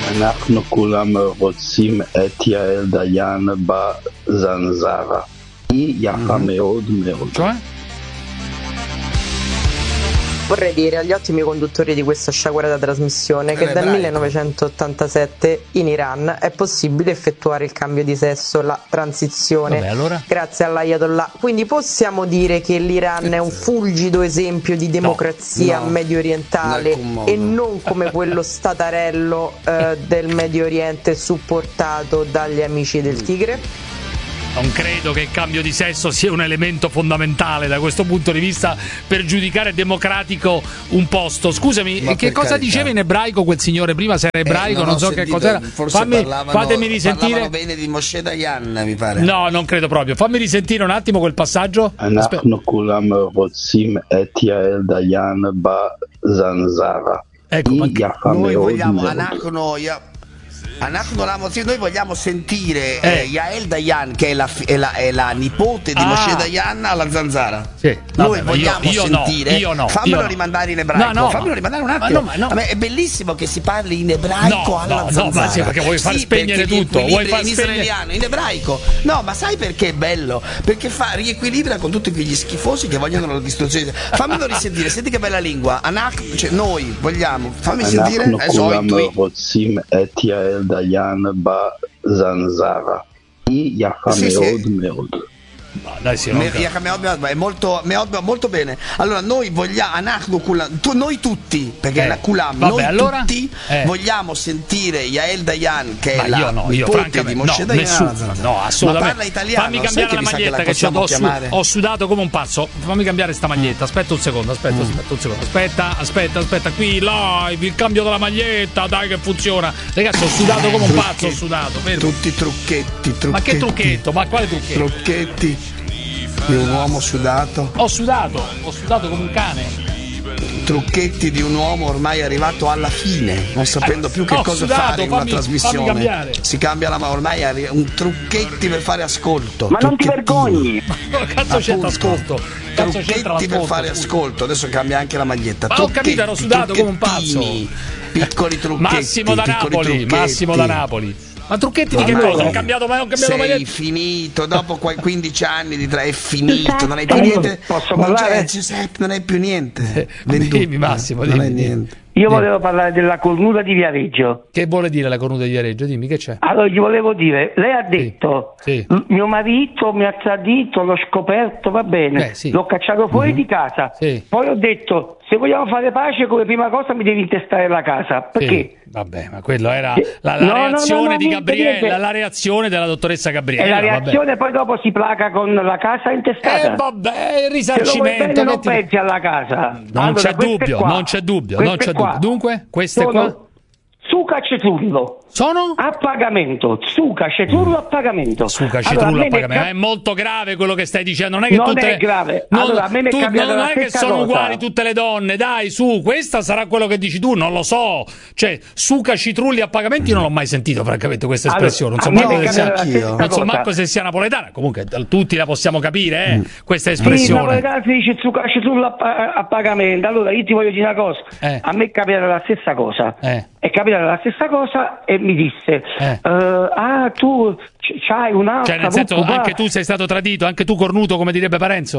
אנחנו כולם רוצים את יעל דיין בזנזרה. היא יפה מאוד מאוד. Cioè? Vorrei dire agli ottimi conduttori di questa sciagurata trasmissione che dal 1987 in Iran è possibile effettuare il cambio di sesso, la transizione. Vabbè, allora? Grazie all'Ayatollah. Quindi possiamo dire che l'Iran è un fulgido esempio di democrazia medio orientale e non come quello statarello del Medio Oriente supportato dagli amici del Tigre? Non credo che il cambio di sesso sia un elemento fondamentale da questo punto di vista per giudicare democratico un posto. Scusami, che cosa carità. diceva in ebraico quel signore prima? Se era ebraico, non so che cos'era. Fatemi risentire. Parlavano bene di Moshe Dayan, mi pare. No, non credo proprio. Fammi risentire un attimo quel passaggio. אנחנו כולם רוצים את יעל דיין בזנזרה. Ecco, היא יפה Noi מאוד vogliamo מאוד. noi vogliamo sentire Yael Dayan, che è la nipote di Moshe Dayan, alla Zanzara. Sì. Noi Vabbè, vogliamo sentire. Io no. Fammelo rimandare in ebraico. No. Fammelo rimandare un attimo. Ma è bellissimo che si parli in ebraico alla Zanzara. No, ma sì, perché vuoi far spegnere tutto. Vuoi far in israeliano, in ebraico. No, ma sai perché è bello? Perché riequilibra con tutti quegli schifosi che vogliono la distruzione. Fammelo risentire, senti che bella lingua. Cioè, noi vogliamo. Fammi sentire. אנחנו כולם רוצים את יעל דיין בזנזרה. היא יפה מאוד מאוד. Dai, sì, è molto bene. Allora noi vogliamo noi tutti, perché la Kulam, vabbè, noi allora, tutti vogliamo sentire Yael Dayan, che è la io nipote di Moshe Dayan. No, assolutamente. Ma parla italiano. Fammi cambiare la maglietta che ho sudato come un pazzo. Fammi cambiare sta maglietta. Aspetta un secondo. Aspetta qui live il cambio della maglietta, dai che funziona. Ragazzi, ho sudato come un pazzo, fermo. Tutti trucchetti. Ma che trucchetto? Ma quale trucchetto? Trucchetti di un uomo sudato. Ho sudato come un cane. Trucchetti di un uomo ormai arrivato alla fine, non sapendo più che cosa fare in una trasmissione. Si cambia ormai un trucchetti per fare ascolto. Ma non ti vergogni? Ma cazzo c'entra ascolto? Trucchetti per fare ascolto. Adesso cambia anche la maglietta. Ma ho capito, ero sudato come un pazzo. Piccoli trucchetti. Massimo da Napoli. Ma trucchetti di che cosa? Ho cambiato maglietta. Sei finito, dopo 15 anni è finito, non hai più niente. Posso parlare? Giuseppe, non hai più niente. Dimmi Massimo, non hai niente. Io volevo parlare della cornuta di Viareggio. Che vuole dire la cornuta di Viareggio? Dimmi, che c'è? Allora, gli volevo dire, lei ha detto, mio marito mi ha tradito, l'ho scoperto, va bene, l'ho cacciato fuori di casa. Poi ho detto, se vogliamo fare pace, come prima cosa mi devi intestare la casa. Perché? Vabbè, ma quello era la reazione di Gabriella, la reazione della dottoressa Gabriella. E la reazione poi dopo si placa con la casa intestata. Vabbè, il risarcimento. Se non pensi alla casa. Non c'è dubbio. Dunque, queste qua? Suca cetrullo. Sono? A pagamento. Suca cetrullo a pagamento. Suca cetrullo a pagamento. È molto grave quello che stai dicendo. Non è che non è grave. Allora, a me mi è cambiata non la è che sono cosa. uguali tutte le donne. Dai, su, questa sarà quello che dici tu. Non lo so. Cioè, suca citrulli a pagamento, io non l'ho mai sentito, francamente, questa espressione. Non so manco se sia napoletana. Comunque, tutti la possiamo capire, questa espressione. Sì, napoletana si dice suca citrullo a pagamento. Allora, io ti voglio dire una cosa. A me è capitata la stessa cosa. È capitata la stessa cosa e mi disse tu c'hai un'altra, cioè nel senso anche tu sei stato tradito, anche tu cornuto, come direbbe Parenzo.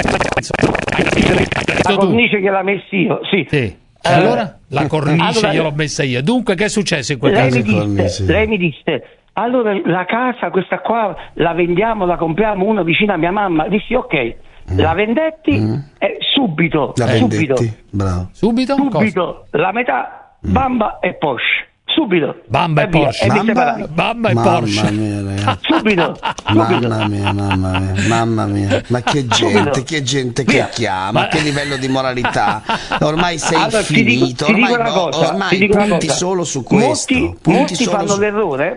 La cornice che l'ha messa io, sì. Allora la cornice io l'ho messa io. Dunque che è successo in quel caso? Lei mi disse allora la casa questa qua la vendiamo, la compriamo una vicino a mia mamma. Dissi ok. La vendetti subito. Bravo. Subito la metà Bamba e Porsche. Subito. Bamba e Porsche. Bamba e Porsche. Subito. Mamma mia. Ma che gente che chiama, che livello di moralità. Ormai sei finito. Ormai punti solo su questo. Molti fanno l'errore.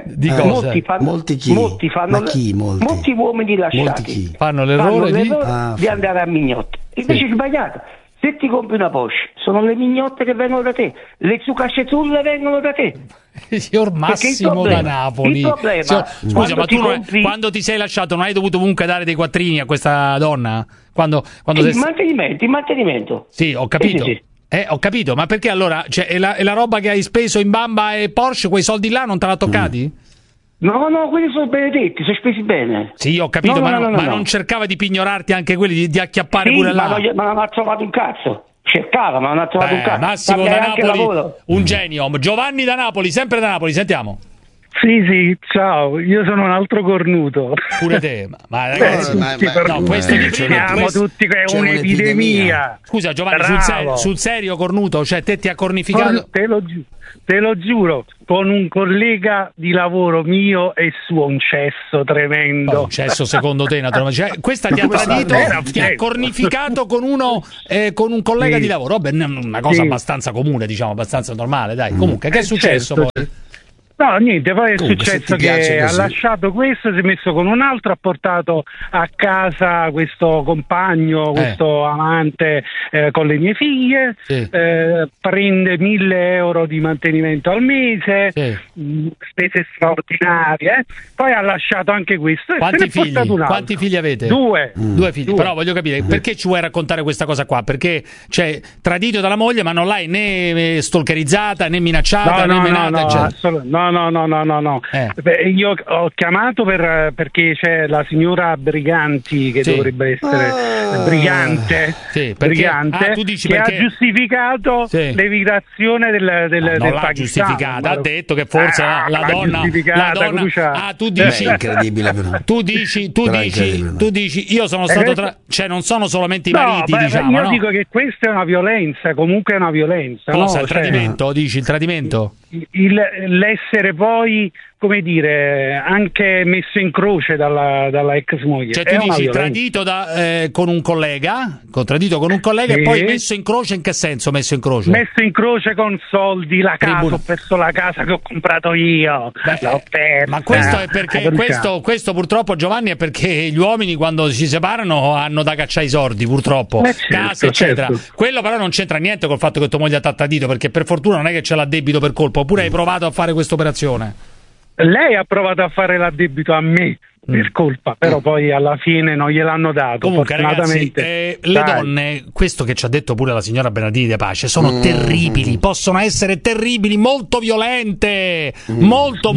Molti uomini lasciati fanno l'errore di andare a mignotte. Invece è sbagliato. Se ti compri una Porsche, sono le mignotte che vengono da te, le zucascetulle vengono da te. Signor Massimo da Napoli. Il problema, scusa, ma tu quando ti sei lasciato non hai dovuto comunque dare dei quattrini a questa donna? Quando il mantenimento. Sì, ho capito. Sì. Ho capito, ma perché allora? Cioè, è la roba che hai speso in Bamba e Porsche, quei soldi là non te l'ha toccati? No, quelli sono benedetti, sono spesi bene. Sì, ho capito, ma non cercava di pignorarti anche quelli, di acchiappare pure là? Ma non ha trovato un cazzo. Cercava, ma non ha trovato un cazzo. Massimo da Napoli, un genio. Giovanni da Napoli, sempre da Napoli, sentiamo. Sì, ciao, io sono un altro cornuto. Pure te, ma ragazzi, siamo tutti che è un'epidemia. Scusa Giovanni, sul serio cornuto, cioè te ti ha cornificato? Te lo giuro, con un collega di lavoro mio e suo, un cesso tremendo. Un cesso secondo te, naturalmente. Cioè, questa ti ha tradito, ti ha cornificato con con un collega di lavoro. Vabbè, una cosa abbastanza comune, diciamo, abbastanza normale, dai. Comunque, che è successo poi? No, niente, poi è successo che ha lasciato questo, si è messo con un altro, ha portato a casa questo compagno, questo amante con le mie figlie, prende 1.000 euro di mantenimento al mese, spese straordinarie, poi ha lasciato anche questo. Quanti figli avete? Due figli. Però voglio capire, perché ci vuoi raccontare questa cosa qua? Perché, cioè, tradito dalla moglie, ma non l'hai né stalkerizzata, né minacciata, né menata, eccetera. No. Beh, io ho chiamato perché c'è la signora Briganti che dovrebbe essere brigante, tu dici che perché... ha giustificato l'emigrazione del non l'ha Pakistan. giustificata, ha detto che forse la donna tu dici incredibile però. Tu dici io sono stato cioè non sono solamente i mariti, diciamo. Io dico che questa è una violenza, comunque è una violenza. Cosa, il tradimento? Dici il tradimento? L'essere poi, come dire, anche messo in croce dalla ex moglie. Cioè tu dici tradito con un collega, e poi messo in croce, in che senso messo in croce? Messo in croce con soldi, la casa, ho perso la casa che ho comprato io, l'ho persa. Ma questo è perché, questo purtroppo Giovanni è perché gli uomini quando si separano hanno da cacciare i soldi, purtroppo, case eccetera. Quello però non c'entra niente col fatto che tua moglie ha tradito, perché per fortuna non è che ce l'ha debito per colpa, oppure hai provato a fare questa operazione? Lei ha provato a fare l'addebito a me per colpa, però poi alla fine non gliel'hanno dato. Comunque ragazzi, le donne, questo che ci ha detto pure la signora Bernardini De Pace, sono terribili, possono essere terribili, molto violente, molto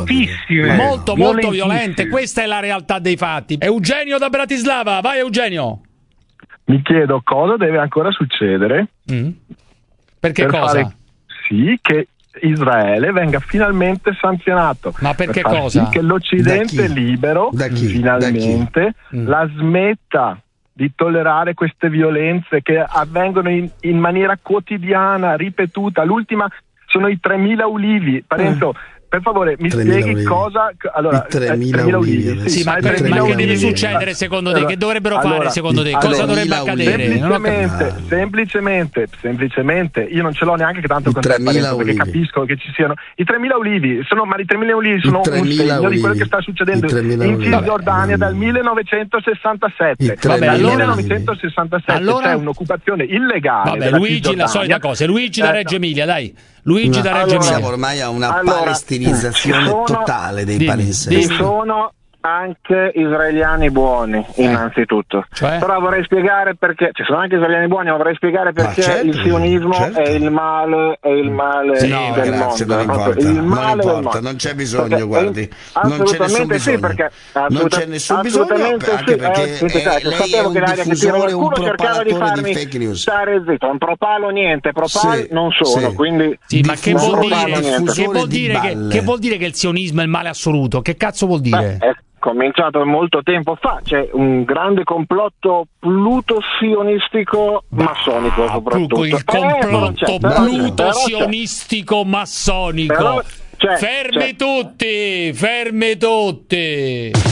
violente. Questa è la realtà dei fatti. Eugenio da Bratislava, vai Eugenio. Mi chiedo cosa deve ancora succedere perché per cosa? Fare sì che Israele venga finalmente sanzionato. Ma perché per far cosa? Sì che l'Occidente libero finalmente la smetta di tollerare queste violenze che avvengono in maniera quotidiana, ripetuta. L'ultima sono i 3.000 ulivi. Parenzo, per favore, mi spieghi cosa... Allora, 3.000 ulivi. Sì, ma che deve succedere secondo te? Che dovrebbero fare secondo te? Cosa dovrebbe accadere? Semplicemente, io non ce l'ho neanche che tanto con te, perché capisco che ci siano... I 3.000 ulivi, ma i 3.000 ulivi sono un segno di quello che sta succedendo in Cisgiordania dal 1967. Dal 1967 c'è un'occupazione illegale. Vabbè, Luigi, la solita cosa. Luigi da Reggio Emilia, dai. Luigi da Reggio Emilia. Siamo ormai a una palestinizzazione totale dei palestinesi. Ci sono anche israeliani buoni, innanzitutto. Però vorrei spiegare perché ci sono anche israeliani buoni, ma vorrei spiegare perché il sionismo è il male del mondo. Non importa, non c'è bisogno, guardi. Non c'è nessun bisogno. Non c'è nessun bisogno, anche perché lei è un diffusore, un propagatore di fake news. Stare zitto, un propalo niente, propal non sono, quindi ma che vuol dire che il sionismo è il male assoluto? Che cazzo vuol dire? Cominciato molto tempo fa, c'è un grande complotto pluto-sionistico massonico soprattutto. Il complotto pluto-sionistico massonico. Fermi tutti!